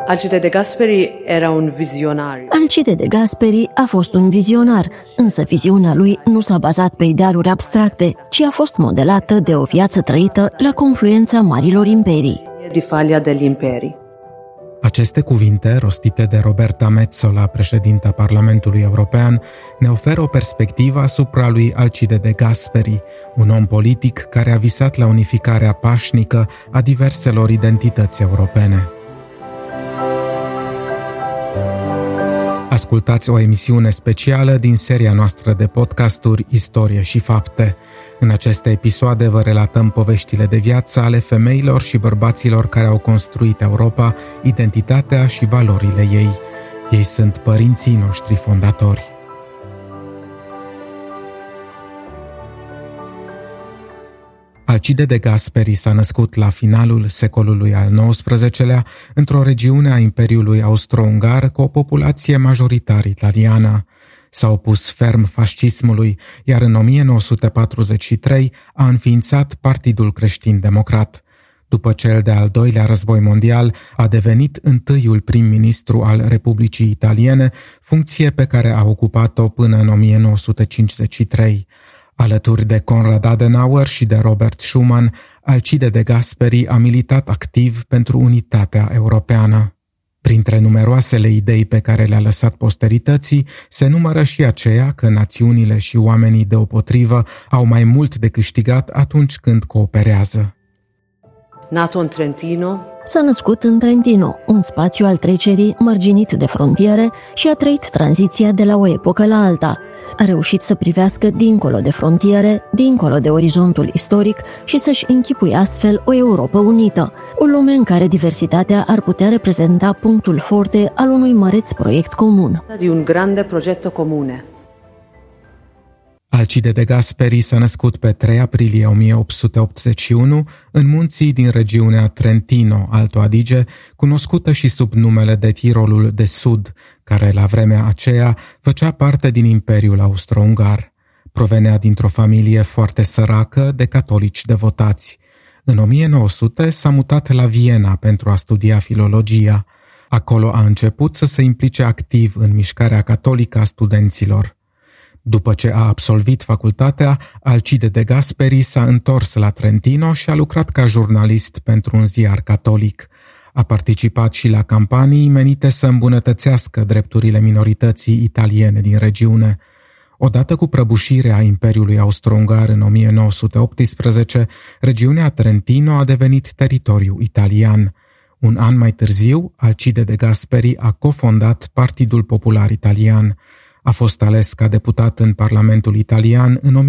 Alcide de Gasperi era un vizionar. Alcide de Gasperi a fost un vizionar, însă viziunea lui nu s-a bazat pe idealuri abstracte, ci a fost modelată de o viață trăită la confluența marilor imperii. Di faglia degli imperi. Aceste cuvinte, rostite de Roberta Metsola, președinta Parlamentului European, ne oferă o perspectivă asupra lui Alcide de Gasperi, un om politic care a visat la unificarea pașnică a diverselor identități europene. Ascultați o emisiune specială din seria noastră de podcasturi Istorie și Fapte. În aceste episoade vă relatăm poveștile de viață ale femeilor și bărbaților care au construit Europa, identitatea și valorile ei. Ei sunt părinții noștri fondatori. Alcide de Gasperi s-a născut la finalul secolului al XIX-lea într-o regiune a Imperiului Austro-Ungar cu o populație majoritar italiană. S-a opus ferm fascismului, iar în 1943 a înființat Partidul Creștin-Democrat. După cel de-al doilea război mondial, a devenit întâiul prim-ministru al Republicii Italiene, funcție pe care a ocupat-o până în 1953. Alături de Konrad Adenauer și de Robert Schuman, Alcide de Gasperi a militat activ pentru unitatea europeană. Printre numeroasele idei pe care le-a lăsat posterității, se numără și aceea că națiunile și oamenii deopotrivă au mai mult de câștigat atunci când cooperează. Nato în Trentino. S-a născut în Trentino, un spațiu al trecerii mărginit de frontiere, și a trăit tranziția de la o epocă la alta. A reușit să privească dincolo de frontiere, dincolo de orizontul istoric și să-și închipuie astfel o Europă unită, o lume în care diversitatea ar putea reprezenta punctul forte al unui măreț proiect comun. Di un grande progetto comune. Alcide de Gasperi s-a născut pe 3 aprilie 1881 în munții din regiunea Trentino, Alto Adige, cunoscută și sub numele de Tirolul de Sud, care la vremea aceea făcea parte din Imperiul Austro-Ungar. Provenea dintr-o familie foarte săracă de catolici devotați. În 1900 s-a mutat la Viena pentru a studia filologia. Acolo a început să se implice activ în mișcarea catolică a studenților. După ce a absolvit facultatea, Alcide de Gasperi s-a întors la Trentino și a lucrat ca jurnalist pentru un ziar catolic. A participat și la campanii menite să îmbunătățească drepturile minorității italiene din regiune. Odată cu prăbușirea Imperiului Austro-Ungar în 1918, regiunea Trentino a devenit teritoriu italian. Un an mai târziu, Alcide de Gasperi a cofondat Partidul Popular Italian. A fost ales ca deputat în Parlamentul Italian în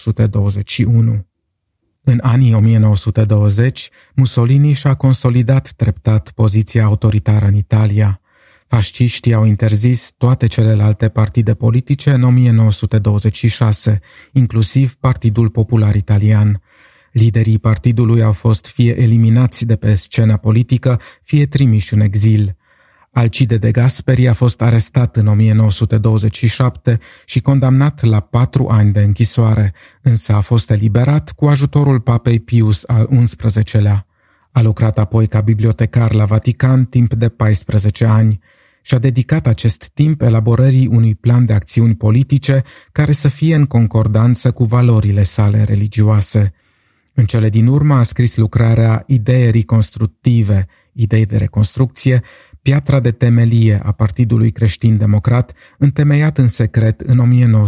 1921. În anii 1920, Mussolini și-a consolidat treptat poziția autoritară în Italia. Fasciștii au interzis toate celelalte partide politice în 1926, inclusiv Partidul Popular Italian. Liderii partidului au fost fie eliminați de pe scena politică, fie trimiși în exil. Alcide de Gasperi a fost arestat în 1927 și condamnat la 4 ani de închisoare, însă a fost eliberat cu ajutorul papei Pius al XI-lea. A lucrat apoi ca bibliotecar la Vatican timp de 14 ani și a dedicat acest timp elaborării unui plan de acțiuni politice care să fie în concordanță cu valorile sale religioase. În cele din urmă a scris lucrarea Idee reconstructive, idei de reconstrucție, piatra de temelie a Partidului Creștin-Democrat, întemeiat în secret în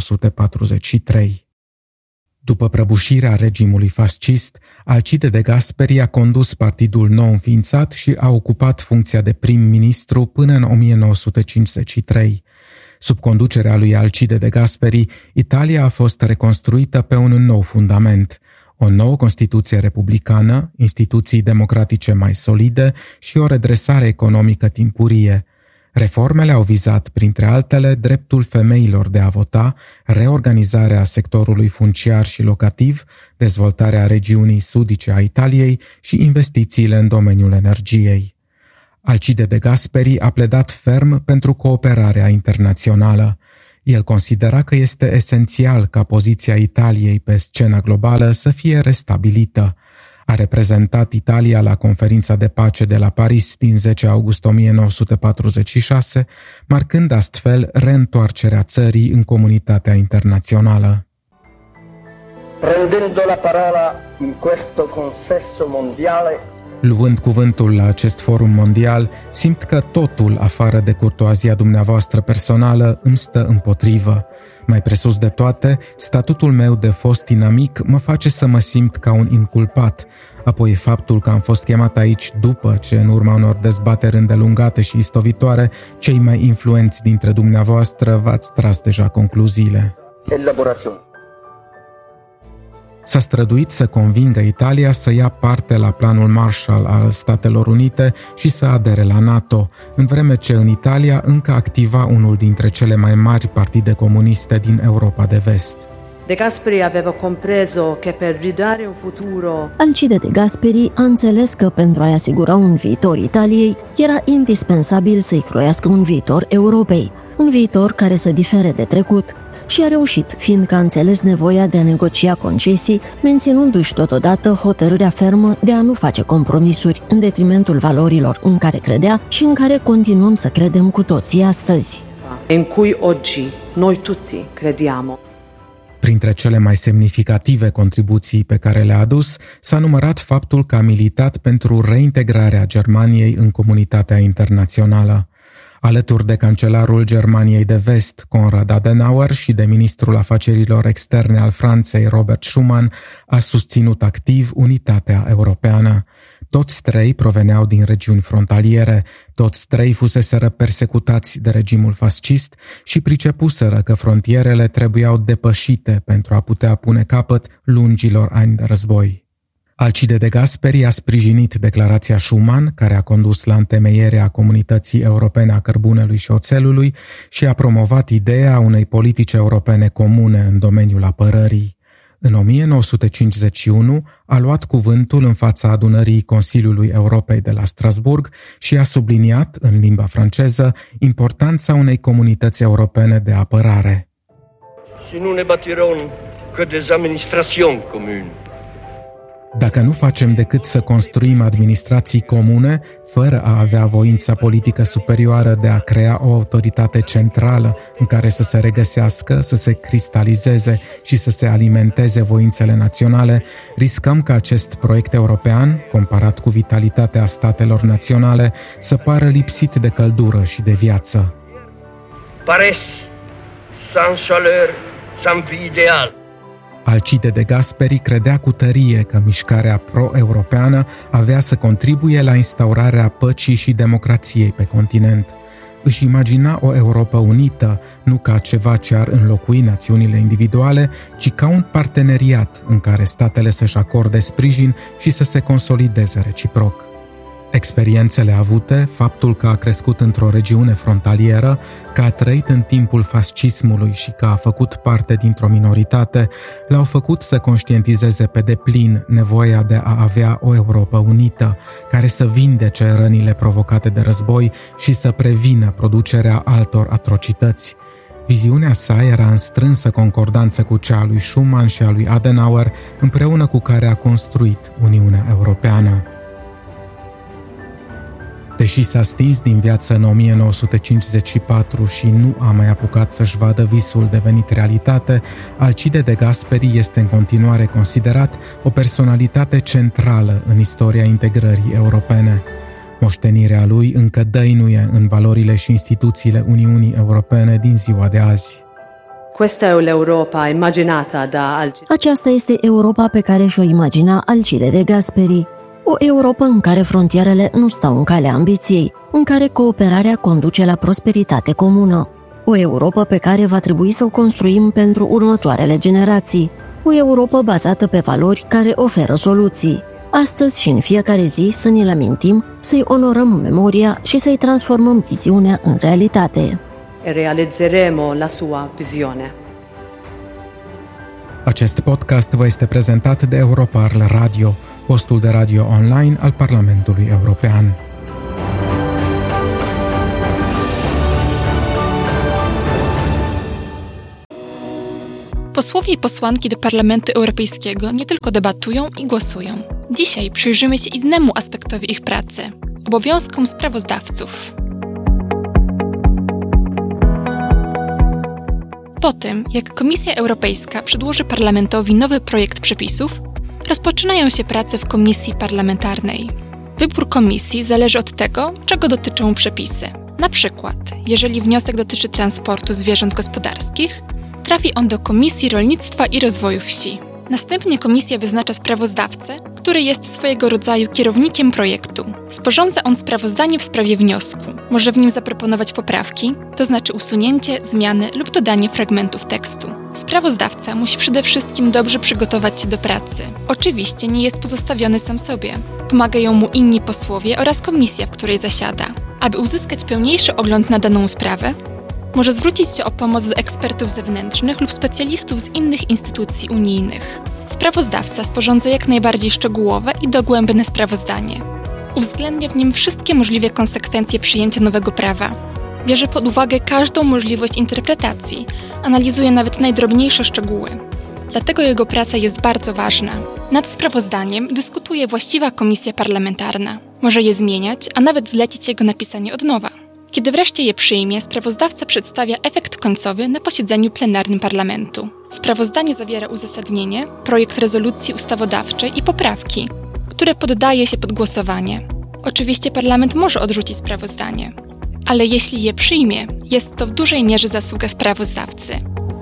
1943. După prăbușirea regimului fascist, Alcide de Gasperi a condus partidul nou înființat și a ocupat funcția de prim-ministru până în 1953. Sub conducerea lui Alcide de Gasperi, Italia a fost reconstruită pe un nou fundament: o nouă Constituție republicană, instituții democratice mai solide și o redresare economică timpurie. Reformele au vizat, printre altele, dreptul femeilor de a vota, reorganizarea sectorului funciar și locativ, dezvoltarea regiunii sudice a Italiei și investițiile în domeniul energiei. Alcide de Gasperi a pledat ferm pentru cooperarea internațională. El considera că este esențial ca poziția Italiei pe scena globală să fie restabilită. A reprezentat Italia la conferința de pace de la Paris din 10 august 1946, marcând astfel reîntoarcerea țării în comunitatea internațională. Prendendo la parola in questo consesso mondiale, luând cuvântul la acest forum mondial, simt că totul, afară de curtoazia dumneavoastră personală, îmi stă împotrivă. Mai presus de toate, statutul meu de fost inamic mă face să mă simt ca un inculpat. Apoi faptul că am fost chemat aici după ce, în urma unor dezbateri îndelungate și istovitoare, cei mai influenți dintre dumneavoastră v-ați tras deja concluziile. Elaborațiune. S-a străduit să convingă Italia să ia parte la planul Marshall al Statelor Unite și să adere la NATO, în vreme ce în Italia încă activa unul dintre cele mai mari partide comuniste din Europa de Vest. De Gasperi aveva compreso che per ridare un futuro... Alcide de Gasperi a înțeles că pentru a-i asigura un viitor Italiei, era indispensabil să-i croiască un viitor Europei, un viitor care să difere de trecut. Și a reușit, fiindcă a înțeles nevoia de a negocia concesii, menținându-și totodată hotărârea fermă de a nu face compromisuri în detrimentul valorilor în care credea și în care continuăm să credem cu toții astăzi. In cui oggi noi tutti crediamo. Printre cele mai semnificative contribuții pe care le-a adus, s-a numărat faptul că a militat pentru reintegrarea Germaniei în comunitatea internațională. Alături de cancelarul Germaniei de Vest, Konrad Adenauer, și de ministrul afacerilor externe al Franței, Robert Schuman, a susținut activ unitatea europeană. Toți trei proveneau din regiuni frontaliere, toți trei fuseseră persecutați de regimul fascist și pricepuseră că frontierele trebuiau depășite pentru a putea pune capăt lungilor ani de război. Alcide de Gasperi a sprijinit declarația Schuman, care a condus la întemeierea Comunității Europene a Cărbunelui și Oțelului și a promovat ideea unei politici europene comune în domeniul apărării. În 1951 a luat cuvântul în fața adunării Consiliului Europei de la Strasburg și a subliniat, în limba franceză, importanța unei comunități europene de apărare. Si nous ne bâtirons que des administrations communes. Dacă nu facem decât să construim administrații comune, fără a avea voința politică superioară de a crea o autoritate centrală în care să se regăsească, să se cristalizeze și să se alimenteze voințele naționale, riscăm ca acest proiect european, comparat cu vitalitatea statelor naționale, să pară lipsit de căldură și de viață. Paresse, sans chaleur, sans vie idéale. Alcide de Gasperi credea cu tărie că mișcarea pro-europeană avea să contribuie la instaurarea păcii și democrației pe continent. Își imagina o Europă unită, nu ca ceva ce ar înlocui națiunile individuale, ci ca un parteneriat în care statele să-și acorde sprijin și să se consolideze reciproc. Experiențele avute, faptul că a crescut într-o regiune frontalieră, că a trăit în timpul fascismului și că a făcut parte dintr-o minoritate, l-au făcut să conștientizeze pe deplin nevoia de a avea o Europă unită, care să vindece rănile provocate de război și să prevină producerea altor atrocități. Viziunea sa era în strânsă concordanță cu cea a lui Schuman și a lui Adenauer, împreună cu care a construit Uniunea Europeană. Deși s-a stins din viață în 1954 și nu a mai apucat să-și vadă visul devenit realitate, Alcide de Gasperi este în continuare considerat o personalitate centrală în istoria integrării europene. Moștenirea lui încă dăinuie în valorile și instituțiile Uniunii Europene din ziua de azi. Questa è l'Europa immaginata da Alcide. Aceasta este Europa pe care și-o imagina Alcide de Gasperi. O Europă în care frontierele nu stau în calea ambiției, în care cooperarea conduce la prosperitate comună. O Europă pe care va trebui să o construim pentru următoarele generații. O Europă bazată pe valori care oferă soluții. Astăzi și în fiecare zi să ne-l amintim, să-i onorăm memoria și să-i transformăm viziunea în realitate. E realizzeremo la sua visione. Acest podcast vă este prezentat de Europarl Radio, postul de radio online al Parlamentului European. Posłowie i posłanki do Parlamentu Europejskiego nie tylko debatują i głosują. Dzisiaj przyjrzymy się innemu aspektowi ich pracy – obowiązkom sprawozdawców. Po tym, jak Komisja Europejska przedłoży Parlamentowi nowy projekt przepisów, rozpoczynają się prace w komisji parlamentarnej. Wybór komisji zależy od tego, czego dotyczą przepisy. Na przykład, jeżeli wniosek dotyczy transportu zwierząt gospodarskich, trafi on do Komisji Rolnictwa i Rozwoju Wsi. Następnie komisja wyznacza sprawozdawcę, który jest swojego rodzaju kierownikiem projektu. Sporządza on sprawozdanie w sprawie wniosku. Może w nim zaproponować poprawki, to znaczy usunięcie, zmiany lub dodanie fragmentów tekstu. Sprawozdawca musi przede wszystkim dobrze przygotować się do pracy. Oczywiście nie jest pozostawiony sam sobie. Pomagają mu inni posłowie oraz komisja, w której zasiada. Aby uzyskać pełniejszy ogląd na daną sprawę, może zwrócić się o pomoc do ekspertów zewnętrznych lub specjalistów z innych instytucji unijnych. Sprawozdawca sporządza jak najbardziej szczegółowe i dogłębne sprawozdanie. Uwzględnia w nim wszystkie możliwe konsekwencje przyjęcia nowego prawa. Bierze pod uwagę każdą możliwość interpretacji, analizuje nawet najdrobniejsze szczegóły. Dlatego jego praca jest bardzo ważna. Nad sprawozdaniem dyskutuje właściwa komisja parlamentarna. Może je zmieniać, a nawet zlecić jego napisanie od nowa. Kiedy wreszcie je przyjmie, sprawozdawca przedstawia efekt końcowy na posiedzeniu plenarnym parlamentu. Sprawozdanie zawiera uzasadnienie, projekt rezolucji ustawodawczej i poprawki, które poddaje się pod głosowanie. Oczywiście parlament może odrzucić sprawozdanie, ale jeśli je przyjmie, jest to w dużej mierze zasługa sprawozdawcy.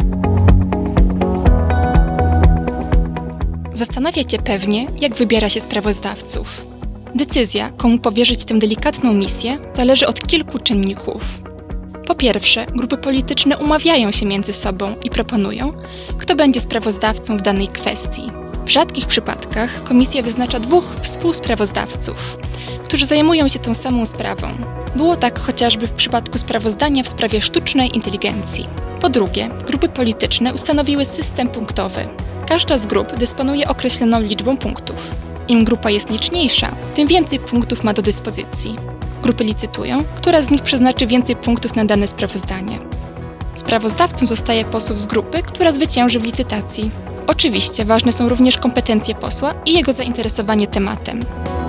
Zastanawiacie pewnie, jak wybiera się sprawozdawców. Decyzja, komu powierzyć tę delikatną misję, zależy od kilku czynników. Po pierwsze, grupy polityczne umawiają się między sobą i proponują, kto będzie sprawozdawcą w danej kwestii. W rzadkich przypadkach komisja wyznacza 2 współsprawozdawców, którzy zajmują się tą samą sprawą. Było tak chociażby w przypadku sprawozdania w sprawie sztucznej inteligencji. Po drugie, grupy polityczne ustanowiły system punktowy. Każda z grup dysponuje określoną liczbą punktów. Im grupa jest liczniejsza, tym więcej punktów ma do dyspozycji. Grupy licytują, która z nich przeznaczy więcej punktów na dane sprawozdanie. Sprawozdawcą zostaje poseł z grupy, która zwycięży w licytacji. Oczywiście ważne są również kompetencje posła i jego zainteresowanie tematem.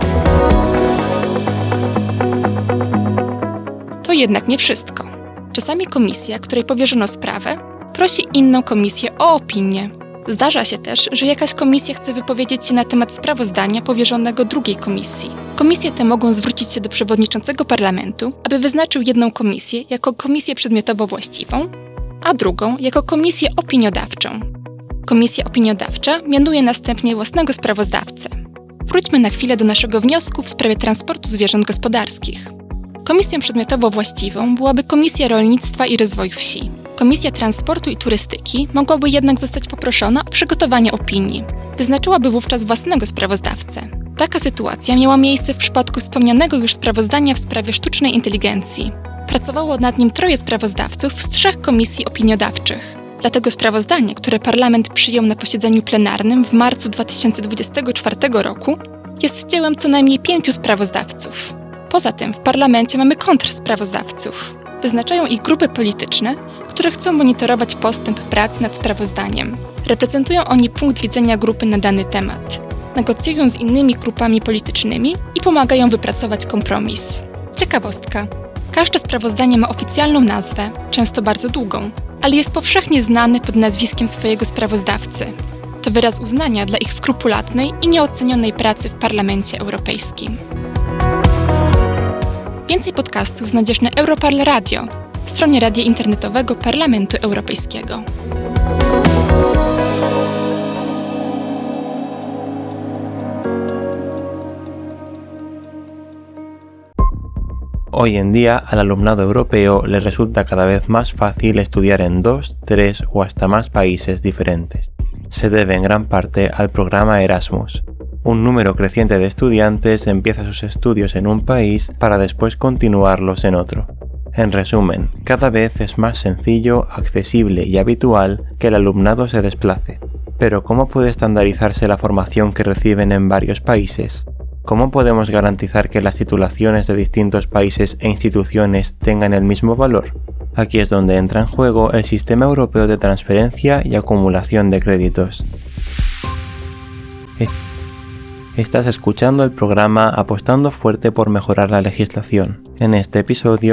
To jednak nie wszystko. Czasami komisja, której powierzono sprawę, prosi inną komisję o opinię. Zdarza się też, że jakaś komisja chce wypowiedzieć się na temat sprawozdania powierzonego drugiej komisji. Komisje te mogą zwrócić się do przewodniczącego parlamentu, aby wyznaczył jedną komisję jako komisję przedmiotowo właściwą, a drugą jako komisję opiniodawczą. Komisja opiniodawcza mianuje następnie własnego sprawozdawcę. Wróćmy na chwilę do naszego wniosku w sprawie transportu zwierząt gospodarskich. Komisją przedmiotowo właściwą byłaby Komisja Rolnictwa i Rozwoju Wsi. Komisja Transportu i Turystyki mogłaby jednak zostać poproszona o przygotowanie opinii. Wyznaczyłaby wówczas własnego sprawozdawcę. Taka sytuacja miała miejsce w przypadku wspomnianego już sprawozdania w sprawie sztucznej inteligencji. Pracowało nad nim 3 sprawozdawców z 3 komisji opiniodawczych. Dlatego sprawozdanie, które parlament przyjął na posiedzeniu plenarnym w marcu 2024 roku, jest dziełem co najmniej 5 sprawozdawców. Poza tym w parlamencie mamy kontrsprawozdawców. Wyznaczają ich grupy polityczne, które chcą monitorować postęp prac nad sprawozdaniem. Reprezentują oni punkt widzenia grupy na dany temat. Negocjują z innymi grupami politycznymi i pomagają wypracować kompromis. Ciekawostka. Każde sprawozdanie ma oficjalną nazwę, często bardzo długą, ale jest powszechnie znany pod nazwiskiem swojego sprawozdawcy. To wyraz uznania dla ich skrupulatnej i nieocenionej pracy w Parlamencie Europejskim. Więcej podcastów znajdziesz na Europarl Radio, w stronie radia internetowego Parlamentu Europejskiego. Hoy en día al alumnado europeo le resulta cada vez más fácil estudiar en 2, 3 o hasta más países diferentes. Se debe en gran parte al programa Erasmus. Un número creciente de estudiantes empieza sus estudios en un país para después continuarlos en otro. En resumen, cada vez es más sencillo, accesible y habitual que el alumnado se desplace. Pero ¿cómo puede estandarizarse la formación que reciben en varios países? ¿Cómo podemos garantizar que las titulaciones de distintos países e instituciones tengan el mismo valor? Aquí es donde entra en juego el Sistema Europeo de Transferencia y Acumulación de Créditos. Estás escuchando el programa Apostando Fuerte por Mejorar la Legislación. En este episodio